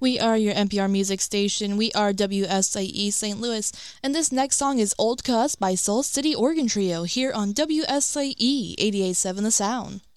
We are your NPR music station. We are WSIE St. Louis. And this next song is Old Cuss by Soul City Organ Trio here on WSIE 88.7 The Sound.